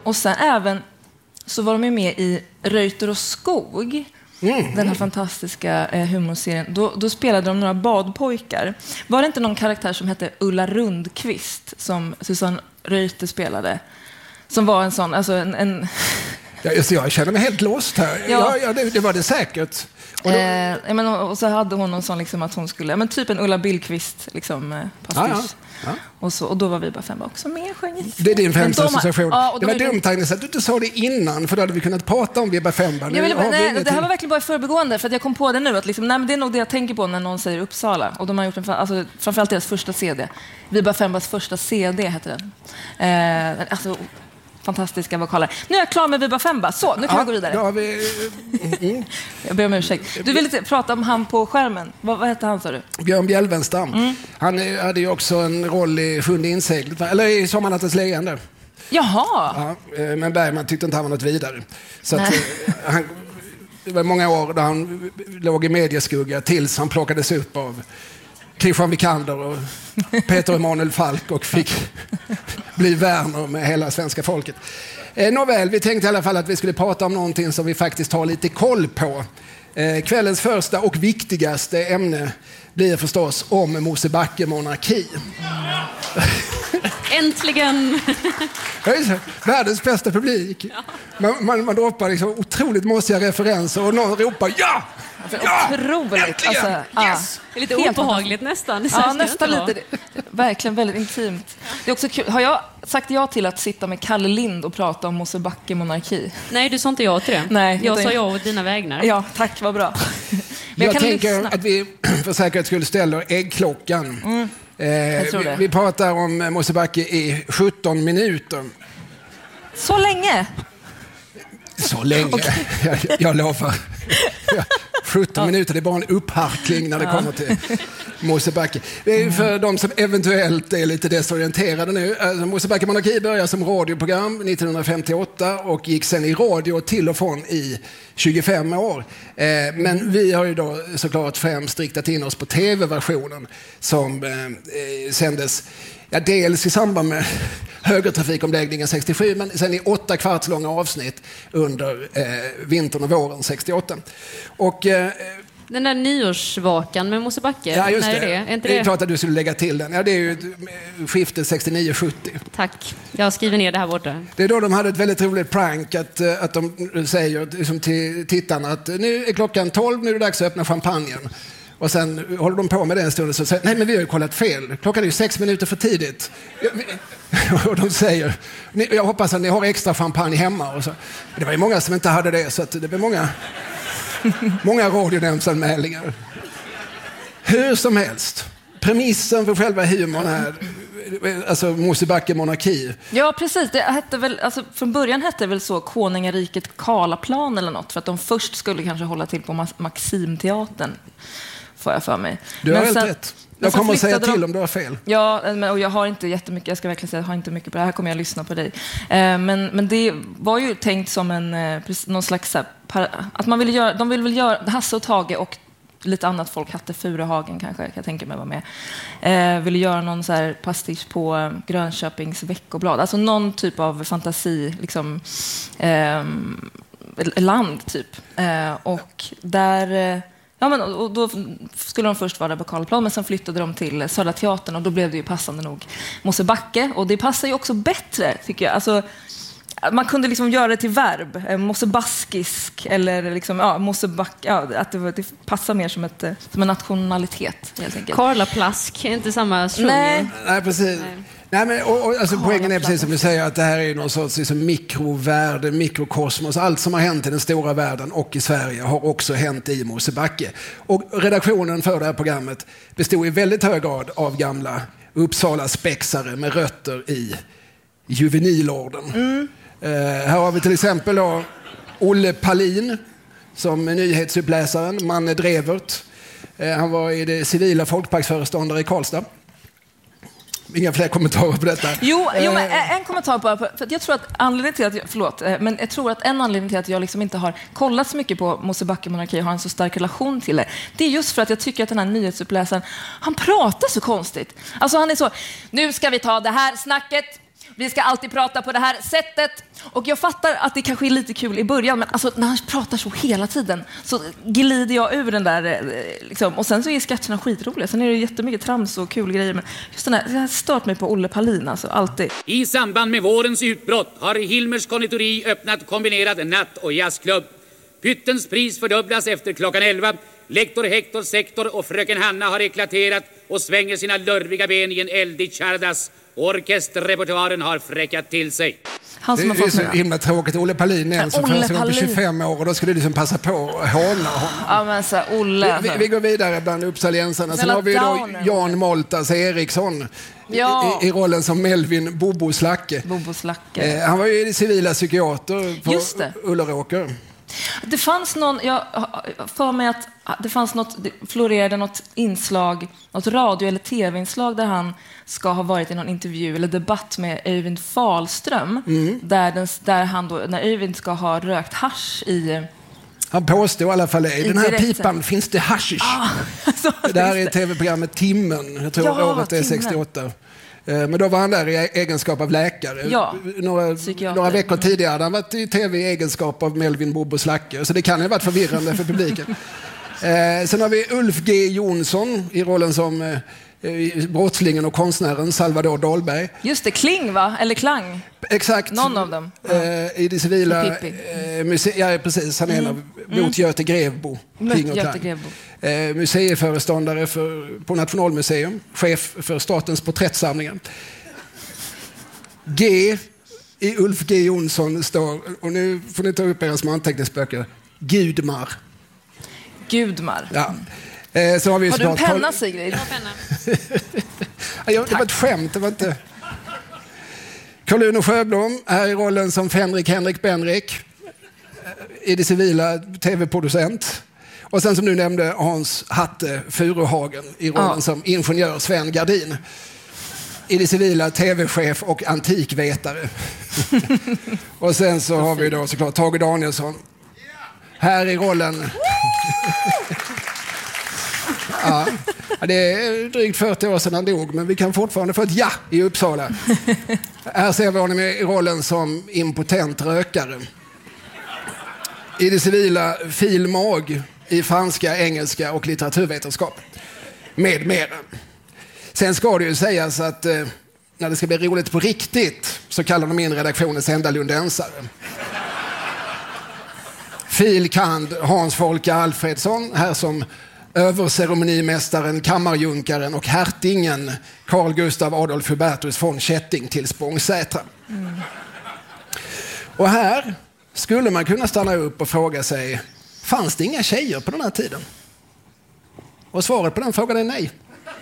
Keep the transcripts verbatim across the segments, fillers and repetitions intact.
Och sen även så var de ju med i Reuter och skog. Mm. Den här fantastiska eh, humorserien. Då, då spelade de några badpojkar. Var det inte någon karaktär som hette Ulla Rundqvist som Susanne Reuter spelade? Som var en sån, alltså en... en ja, just, jag känner mig helt låst här. Ja. Ja, ja det, det var det säkert. Och, då... eh, men, och så hade hon någon sån liksom att hon skulle, men typ en Ulla Billqvist liksom eh, pastisch. Ja, ja. Ja. Och, så, och då var vi bara fem också med sjöng. Det är din främsta association. Ja, det var de... dumt Agnes att du inte sa det innan, för då hade vi kunnat prata om Vibba Femba. Nej, det här var verkligen bara i förbigående, för att jag kom på det nu att liksom, nej, men det är nog det jag tänker på när någon säger Uppsala. Och de har gjort en, alltså, framförallt deras första C D. Vibba Fembas första C D heter den. Eh, alltså fantastiska vokaler. Nu är jag klar med Vibba Femba. Så, nu kan ja, vi gå vidare. Då har vi... mm. Jag ber om ursäkt. Du vill inte prata om han på skärmen. Vad, vad heter han, sa du? Björn Bjälvenstam. Mm. Han hade ju också en roll i Sjunde inseglet, eller i Sommarnattens leende. Jaha! Ja, men Bergman tyckte inte han var något vidare. Så att, han, det var många år där han låg i medieskugga tills han plockades upp av Christian Vikander och Peter Emanuel Falk och fick bli värner med hela svenska folket. Eh, nåväl, vi tänkte i alla fall att vi skulle prata om någonting som vi faktiskt har lite koll på. Eh, kvällens första och viktigaste ämne blir förstås om Mosebacke monarki. Äntligen! Världens bästa publik. Man, man, man droppar liksom otroligt mossiga referenser och någon ropar ja! Alltså, ja! Otroligt. Alltså, yes! ah. Det är lite obehagligt nästan. Det ja, nästan lite. Det, verkligen väldigt intimt. Det är också kul. Har jag sagt ja till att sitta med Kalle Lind och prata om Mosebacke monarki? Nej, du sa inte ja till det. Nej, jag sa ja åt dina vägnar. Ja, tack, vad bra. Men jag jag tänker lyssna. att vi för säkerhet skulle ställa äggklockan. Mm. Eh, vi, vi pratar om Mosebacke i sjutton minuter. Så länge? Så länge, okay. jag, jag lovar. sjutton ja. minuter, det är bara en uppharkling när det ja. kommer till Mosebacke. Det är för de som eventuellt är lite desorienterade nu. Alltså, Mosebacke monarki började som radioprogram nittonhundrafemtioåtta och gick sen i radio till och från i tjugofem år. Eh, men vi har ju då såklart främst riktat in oss på tv-versionen som eh, sändes ja, dels i samband med högertrafikomläggningen sextiosju, men sen i åtta kvarts långa avsnitt under eh, vintern och våren sextioåtta. Och, eh, den där nyårsvakan med Mosebacke, ja, just när det. är det? Är inte det är det? klart att du skulle lägga till den. Ja, det är ju skiftet sextionio sjuttio. Tack. Jag skriver ner det här borta. Det är då de hade ett väldigt roligt prank att, att de säger liksom till tittarna att nu är klockan tolv, nu är det dags att öppna champagnen. Och sen håller de på med det en stund och så säger nej, men vi har ju kollat fel. Klockan är ju sex minuter för tidigt. Och de säger, jag hoppas att ni har extra champagne hemma. Och så. Det var ju många som inte hade det, så att det blev många, många radionämndsanmälningar. Hur som helst, premissen för själva humorn här, alltså Mosebacke monarki. Ja, precis. Det hette väl, alltså, från början hette det väl så Konungariket Karlaplan eller något, för att de först skulle kanske hålla till på Maximteatern, får jag för mig. Du har helt sen, rätt. Jag kommer att säga till de, om du har fel. Ja, och jag har inte jättemycket, jag ska verkligen säga, jag har inte mycket på det här, kommer jag lyssna på dig. Eh, men, men det var ju tänkt som en, eh, någon slags, att man ville göra, de ville väl göra, Hasse och Tage och lite annat folk, Hatte Furuhagen kanske, kan jag tänka mig var med, eh, ville göra någon så här pastisch på Grönköpings veckoblad. Alltså någon typ av fantasi, liksom, eh, land typ. Eh, och där... Eh, Ja, men, och då skulle de först vara där på Karlaplan, men sen flyttade de till Södra Teatern och då blev det ju passande nog Mosebacke. Och det passar ju också bättre, tycker jag. Alltså, man kunde liksom göra det till verb, eh, mosebaskisk eller liksom, ja, Moseback, ja, att det, det passar mer som, ett, som en nationalitet, helt enkelt. Karlaplask är inte samma svung. Nej. Nej, precis. Nej. Nej, men, och, och, alltså, poängen är precis som du säger, att det här är någon sorts liksom, mikrovärld, mikrokosmos. Allt som har hänt i den stora världen och i Sverige har också hänt i Mosebacke. Och redaktionen för det här programmet bestod i väldigt hög grad av gamla Uppsala spexare med rötter i juvenilorden. Mm. Uh, här har vi till exempel då Olle Palin som nyhetsuppläsaren, Manne Drevert. Uh, han var i det civila folkparksföreståndare i Karlstad. Inga fler kommentarer på detta. Jo, jo men en kommentar bara. För jag tror att anledningen till att jag, förlåt, men jag tror att en anledning till att jag liksom inte har kollat så mycket på Mosebacke monarki och har en så stark relation till det, det är just för att jag tycker att den här nyhetsuppläsaren, han pratar så konstigt. Alltså han är så, nu ska vi ta det här snacket. Vi ska alltid prata på det här sättet. Och jag fattar att det kanske är lite kul i början, men alltså, när han pratar så hela tiden så glider jag ur den där liksom. Och sen så är sketcherna skitroliga. Sen är det jättemycket trams och kul grejer. Men just den här, jag har stört mig på Olle Palin, alltså, alltid. I samband med vårens utbrott har Hilmers konditori öppnat kombinerad natt- och jazzklubb. Pyttens pris fördubblas efter klockan elva. Lektor Hector Sektor och fröken Hanna har eklaterat och svänger sina lurviga ben i en eldig chardas. Orkesterrepertoaren har fräckat till sig. Han som det, har fått det är så himla tråkigt. Olle Palin är en som första gången på tjugofem år och då skulle du liksom passa på att håna honom. Ja, men så Olle. Vi, vi, vi går vidare bland uppsaliensarna. Sen har vi då Jan Moltas Eriksson ja. i, i rollen som Melvin Bobo Slacke. Bobo Slacke. Eh, han var ju civila psykiater på Ulleråker. Det fanns någon, jag för mig att det fanns något, det florerade något inslag, något radio- eller tv-inslag där han ska ha varit i någon intervju eller debatt med Öyvind Fahlström, mm. där, den, där han då, när Öyvind ska ha rökt hasch i... Han påstår i alla fall i den här pipan finns det hashish. Ah, alltså, det här är tv-programmet Timmen, jag tror ja, året är sextioåtta. Men då var han där i egenskap av läkare. Ja, några, några veckor tidigare hade han varit i tv i egenskap av Melvin Bobo Slacke. Så det kan ju ha varit förvirrande för publiken. Eh, sen har vi Ulf G. Jonsson i rollen som eh, brottslingen och konstnären Salvador Dahlberg. Just det, Kling va? Eller Klang? Exakt. Någon av dem. Ja. Eh, I det civila eh, muse- ja, precis. Han är en av mm. mot Göte Grevbo. King och Göte Grevbo. Eh, museiföreståndare för, på Nationalmuseum, chef för statens porträttsamlingar. G i Ulf G. Jonsson står, och nu får ni ta upp era små anteckningsböcker, Gudmar. Gudmar. Ja. Eh, så har vi har du en penna, Sigrid? Jag har penna. ja, det var ett skämt, det var inte... Carl-Uno Sjöblom här i rollen som Fänrik Henrik Benrik i det civila tv-producent. Och sen som du nämnde Hans Hatte Furuhagen i rollen ja. som ingenjör Sven Gardin. I det civila tv-chef och antikvetare. Och sen så har vi då såklart Tage Danielsson. Här i rollen... ja, det är drygt fyrtio år sedan han dog, men vi kan fortfarande få ett ja i Uppsala. Här ser vi honom i rollen som impotent rökare. I det civila filmag i franska, engelska och litteraturvetenskap. Med mera. Sen ska det ju sägas att eh, när det ska bli roligt på riktigt så kallar de in redaktionens enda lundensare. Filkand Hans Folke Alfredsson här som överceremonimästaren, kammarjunkaren och hertingen Carl Gustav Adolf Hubertus von Kätting till Spångsätra. Mm. Och här skulle man kunna stanna upp och fråga sig, fanns det inga tjejer på den här tiden? Och svaret på den frågan är nej.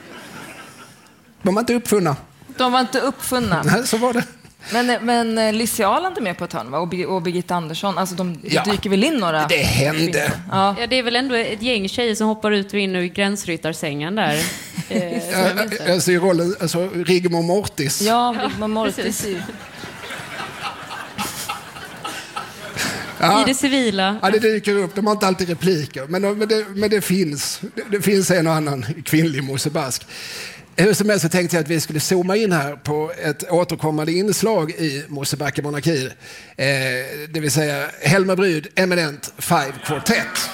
De var inte uppfunna. De var inte uppfunna. Nej, så var det. Men, men Lissi Aland är med på ett hörn, va? Och, och Birgitta Andersson. Alltså de ja, dyker väl in några... Det hände. Ja. Ja, det är väl ändå ett gäng tjejer som hoppar ut och in ur gränsryttarsängen där. eh, ja, alltså i rollen, alltså Rigmor Mortis. Ja, Rigmor Mortis. Ja, ja. I det civila. Ja, det dyker upp. De har inte alltid repliker. Men, men, det, men det finns. Det, det finns en och annan kvinnlig Mosebask. Hur som helst så tänkte jag att vi skulle zooma in här på ett återkommande inslag i Mosebacke monarki. Eh, det vill säga Helmer Bryd, eminent Five Quartet.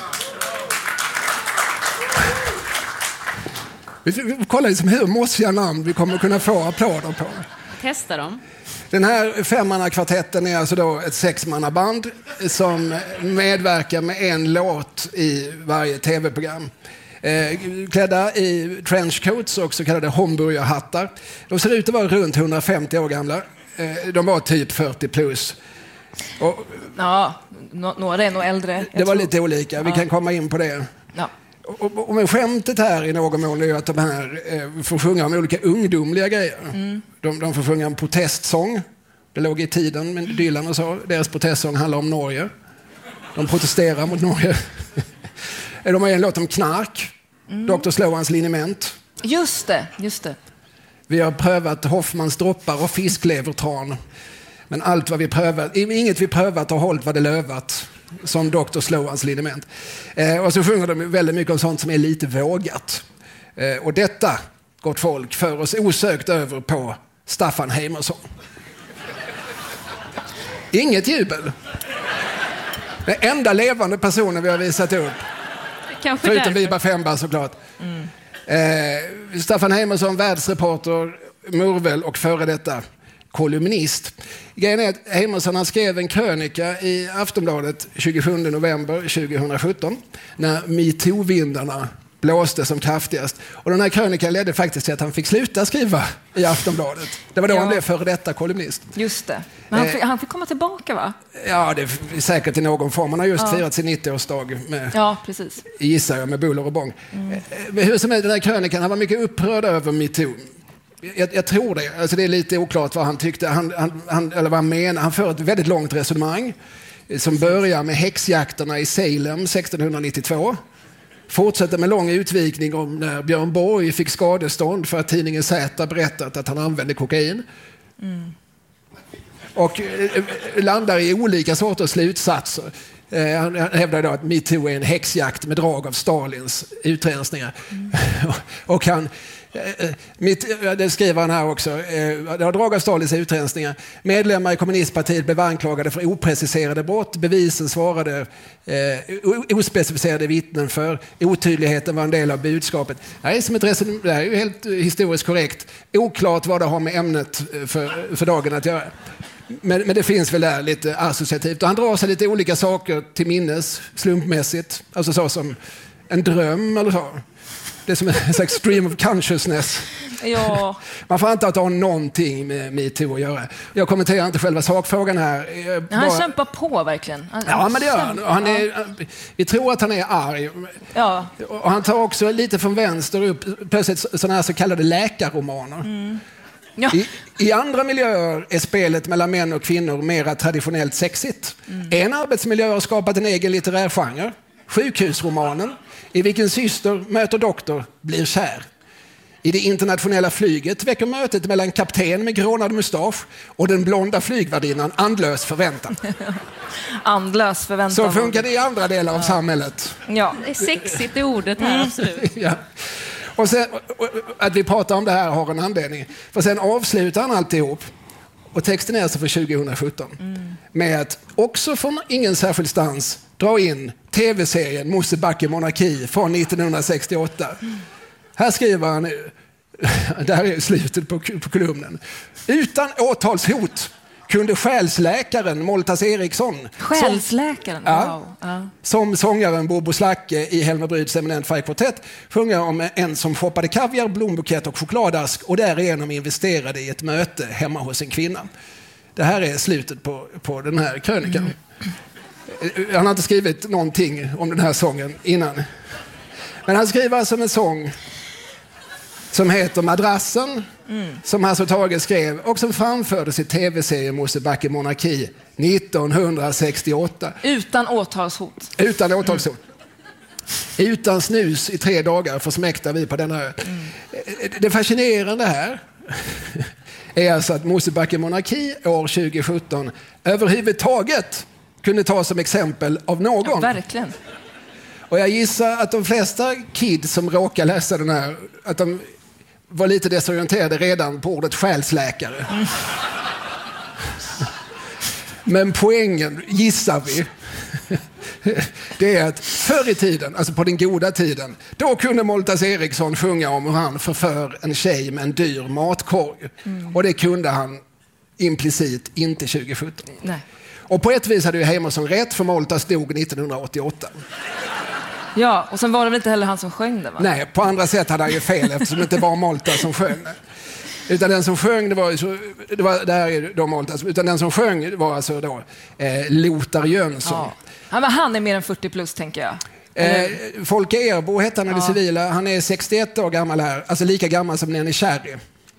Vi, vi kollar liksom hur mossiga namn vi kommer kunna få applåder på. Testa dem. Den här femmannakvartetten är alltså då ett sexmannaband som medverkar med en låt i varje tv-program. Eh, klädda i trenchcoats och så kallade homburgerhattar. De ser ut att vara runt hundrafemtio år gamla. Eh, de var typ fyrtio plus. Och, ja, no- några är nog äldre. Det var tror. lite olika, vi ja. kan komma in på det. Ja. Och, och med skämtet här i någon mån är att de här eh, får sjunga om olika ungdomliga grejer. Mm. De, de får sjunga en protestsång. Det låg i tiden med Dylan och så. Deras protestsång handlar om Norge. De protesterar mot Norge. De har en låt om knark. Mm. doktor Slowans liniment. Just det, just det. Vi har prövat Hoffmans droppar och fisklevertran. Men allt vad vi prövat, inget vi prövat har hållit vad det lövat. Som doktor Slowans liniment. Eh, och så sjunger de väldigt mycket om sånt som är lite vågat. Eh, och detta, gott folk, för oss osökt över på Staffan Heimersson. Inget jubel. Den enda levande personen vi har visat upp. Kanske Förutom därför. Viba Femba såklart. Mm. Eh, Staffan Heimersson, världsreporter, Murvel och före detta kolumnist. Grejen är att Heimersson han skrev en krönika i Aftonbladet tjugosjunde november tjugosjutton när MeToo-vindarna blåste som kraftigast. Och den här krönikan ledde faktiskt till att han fick sluta skriva i Aftonbladet. Det var då Ja. han blev före detta kolumnist. Just det. Men han fick, han fick komma tillbaka, va? Ja, det är säkert i någon form. Han har just ja. firat sin nittioårsdag med, ja, precis. gissar jag, med buller och bång. Mm. Men hur som helst, den här krönikan, han var mycket upprörd över MeToo. Jag, jag tror det. Alltså det är lite oklart vad han tyckte, han, han, han, eller vad han menar. Han för ett väldigt långt resonemang som börjar med häxjakterna i Salem sextonhundranittiotvå. Fortsätter med lång utvikning om när Björn Borg fick skadestånd för att tidningen Z berättat att han använde kokain. Mm. Och eh, landar i olika sorters slutsatser. Eh, han hävdar då att MeToo är en häxjakt med drag av Stalins utrensningar. Mm. och han Mitt, det skriver han här också. Det har drag av Stalins utrensningar. Medlemmar i kommunistpartiet blev anklagade för opreciserade brott. Bevisen svarade eh, ospecificerade vittnen för. Otydligheten var en del av budskapet. Det här är, som ett reson- det här är ju helt historiskt korrekt. Oklart vad det har med ämnet för, för dagen att göra. Men, men det finns väl där lite associativt. Och han drar sig lite olika saker till minnes slumpmässigt. Alltså så som en dröm eller så. Det är som en slags stream of consciousness. Ja. Man får inte att ha någonting med MeToo att göra. Jag kommenterar inte själva sakfrågan här. Bara... Han kämpar på verkligen. Han, ja, men det gör han. han är, vi tror att han är arg. Ja. Och han tar också lite från vänster upp plötsligt sådana här så kallade läkarromaner. Mm. Ja. I, I andra miljöer är spelet mellan män och kvinnor mer traditionellt sexigt. Mm. En arbetsmiljö har skapat en egen litterär genre. Sjukhusromanen, i vilken syster möter doktor blir kär. I det internationella flyget väcker mötet mellan kapten med grånad mustasch och den blonda flygvärdinnan andlös förväntan. Andlös förväntan. Så funkar det i andra delar av ja. samhället. Ja. Det är sexigt i ordet här, mm. absolut. Ja. Och sen, och, och, att vi pratar om det här har en anledning. För sen avslutar han alltihop. Och texten är alltså för tjugosjutton. Mm. Med att också från ingen särskild stans dra in tv-serien Mosebacke monarki från nittonhundrasextioåtta. Mm. Här skriver han, det här är slutet på, på kolumnen. Utan åtalshot kunde själsläkaren Moltas Eriksson, själsläkaren? Som, ja, wow. som sångaren Bobo Slacke i Helmer Bryds eminent färgkvartett sjunga om en som shoppade kaviar, blombukett och chokladask och därigenom investerade i ett möte hemma hos en kvinna. Det här är slutet på, på den här krönikan. Mm. Han har inte skrivit någonting om den här sången innan. Men han skriver alltså en sång som heter Madrassen, mm. som Hasse och Tage skrev och som framfördes i tv-serien Mosebacke monarki nittonhundrasextioåtta. Utan åtalshot. Utan åtalshot. Mm. Utan snus i tre dagar försmäktar vi på denna ö. Mm. Det fascinerande här är alltså att Mosebacke monarki år tjugosjutton överhuvudtaget kunde ta som exempel av någon. Ja, verkligen. Och jag gissar att de flesta kids som råkar läsa den här, att de var lite desorienterade redan på ordet själsläkare. Mm. Men poängen, gissar vi, det är att förr i tiden, alltså på den goda tiden, då kunde Moltas Eriksson sjunga om hur han förför en tjej med en dyr matkorg. Mm. Och det kunde han implicit inte tjugosjutton. Nej. Och på ett vis hade ju Heimersson rätt, för Moltas dog nittonhundraåttioåtta. Ja, och sen var det väl inte heller han som sjöng det, va? Nej, på andra sätt hade han ju fel eftersom det inte var Molta som sjöng. Utan den som sjöng, det var ju så, det var där är då Molta, utan den som sjöng var alltså då eh, Lothar Jönsson. Ja. Ja, men han är mer än fyrtio plus, tänker jag. Eh, Folke Erbo hette han i det ja. civila. Han är sextioett år gammal här, alltså lika gammal som Nenny Cherry.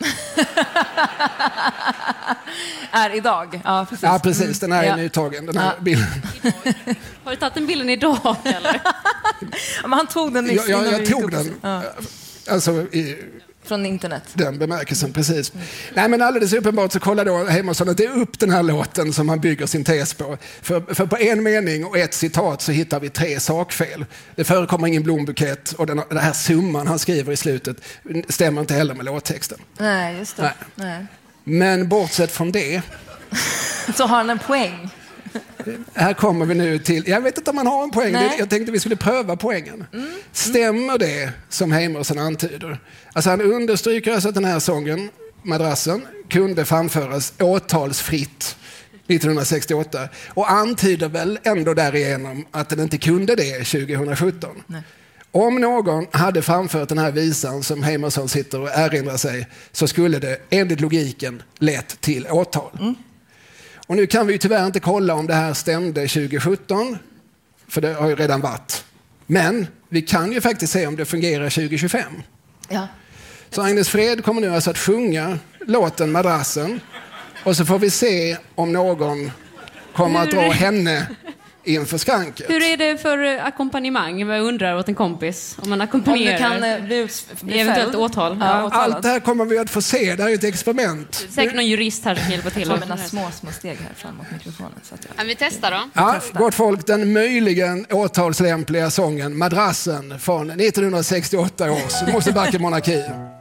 Är idag. Ja, precis. Ja, precis. Den här är ja. nytagen, den här ja. bilden. Har du tagit den bilden idag, eller? Ja, men han tog den nyss. Jag, jag, jag tog den. Ja. Alltså i... Från internet. Den bemärkelsen, precis. Mm. Nej, men alldeles uppenbart så kollar då Heimersson att det är upp den här låten som han bygger sin tes på. För, för på en mening och ett citat så hittar vi tre sakfel. Det förekommer ingen blombukett och den, den här summan han skriver i slutet stämmer inte heller med låttexten. Nej, just det. Nej. Nej. Men bortsett från det Så har han en poäng. Här kommer vi nu till, jag vet inte om man har en poäng, Nej. jag tänkte vi skulle pröva poängen. Mm. Stämmer det som Heimerson antyder? Alltså han understryker alltså att den här sången, Madrassen, kunde framföras åtalsfritt nittonhundrasextioåtta och antyder väl ändå därigenom att den inte kunde det tjugosjutton. Nej. Om någon hade framfört den här visan som Heimerson sitter och erinrar sig så skulle det enligt logiken lett till åtal. Mm. Och nu kan vi ju tyvärr inte kolla om det här stämde tjugosjutton, för det har ju redan varit. Men vi kan ju faktiskt se om det fungerar tjugotjugofem. Ja. Så Agnes Fred kommer nu alltså att sjunga låten Madrassen och så får vi se om någon kommer att dra henne inför skranket. Hur är det för ackompanjemang? Jag undrar åt en kompis. Om man ackompanjerar. Om det kan eh, bli, bli eventuellt åtal. Ja, Ja. Allt det här kommer vi att få se. Det här är ett experiment. Säkert någon jurist här som hjälper till. Jag tar mina små, små steg här fram mot mikrofonen. Så att jag... Kan vi testa då? Ja, gott folk, den möjligen åtalslämpliga sången Madrassen från nittonhundrasextioåtta års Mosebacke monarki.